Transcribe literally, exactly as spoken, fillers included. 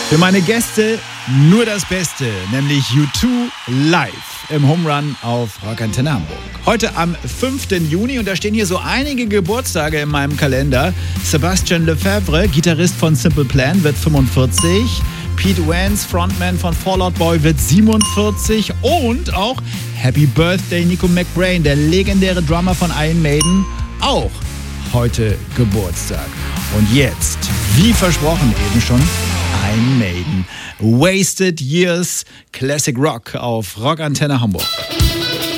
Für meine Gäste nur das Beste, nämlich U zwei live im Home Run auf Rock Antenne Hamburg. Heute am fünften Juni und da stehen hier so einige Geburtstage in meinem Kalender. Sébastien Lefebvre, Gitarrist von Simple Plan, wird fünfundvierzig. Pete Wentz, Frontman von Fall Out Boy, wird siebenundvierzig. Und auch Happy Birthday Nico McBrain, der legendäre Drummer von Iron Maiden, auch heute Geburtstag. Und jetzt, wie versprochen eben schon, Iron Maiden. Wasted Years Classic Rock auf Rock Antenne Hamburg.